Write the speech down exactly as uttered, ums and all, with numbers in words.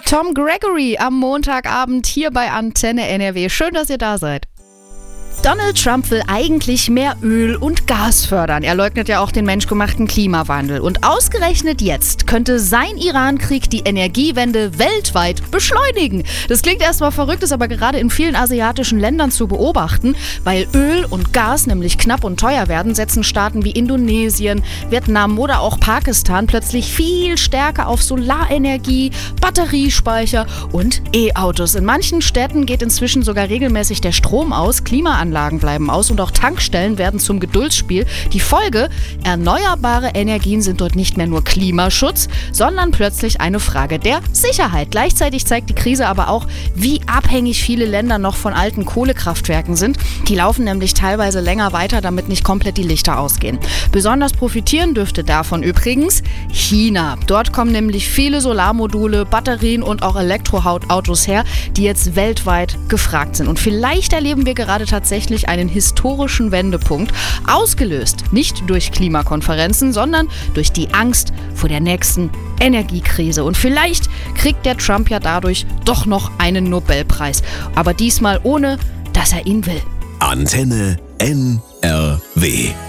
Tom Gregory am Montagabend hier bei Antenne N R W. Schön, dass ihr da seid. Donald Trump will eigentlich mehr Öl und Gas fördern. Er leugnet ja auch den menschgemachten Klimawandel. Und ausgerechnet jetzt könnte sein Iran-Krieg die Energiewende weltweit beschleunigen. Das klingt erstmal verrückt, ist aber gerade in vielen asiatischen Ländern zu beobachten. Weil Öl und Gas nämlich knapp und teuer werden, setzen Staaten wie Indonesien, Vietnam oder auch Pakistan plötzlich viel stärker auf Solarenergie, Batteriespeicher und E-Autos. In manchen Städten geht inzwischen sogar regelmäßig der Strom aus, Klimaanlagen Anlagen bleiben aus und auch Tankstellen werden zum Geduldsspiel. Die Folge: erneuerbare Energien sind dort nicht mehr nur Klimaschutz, sondern plötzlich eine Frage der Sicherheit. Gleichzeitig zeigt die Krise aber auch, wie abhängig viele Länder noch von alten Kohlekraftwerken sind. Die laufen nämlich teilweise länger weiter, damit nicht komplett die Lichter ausgehen. Besonders profitieren dürfte davon übrigens China. Dort kommen nämlich viele Solarmodule, Batterien und auch Elektroautos her, die jetzt weltweit gefragt sind. Und vielleicht erleben wir gerade tatsächlich einen historischen Wendepunkt, ausgelöst nicht durch Klimakonferenzen, sondern durch die Angst vor der nächsten Energiekrise. Und vielleicht kriegt der Trump ja dadurch doch noch einen Nobelpreis, aber diesmal ohne, dass er ihn will. Antenne N R W